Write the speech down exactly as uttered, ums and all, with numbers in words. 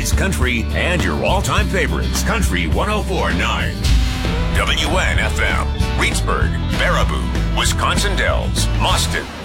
oldies, country, and your all-time favorites. Country one oh four point nine. W N F M. Reedsburg, Baraboo, Wisconsin Dells, Mauston,